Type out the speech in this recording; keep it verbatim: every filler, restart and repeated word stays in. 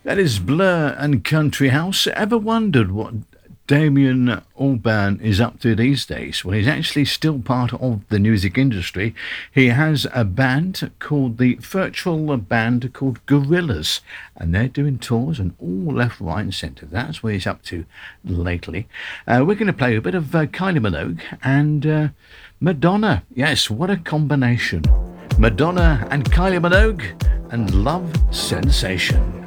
That is Blur and Country House. Ever wondered what Damien Albarn is up to these days? Well, he's actually still part of the music industry. He has a band called the virtual band called Gorillas, and they're doing tours and all left, right, and centre. That's what he's up to lately. Uh, we're going to play a bit of uh, Kylie Minogue and uh, Madonna. Yes, what a combination. Madonna and Kylie Minogue and Love Sensation.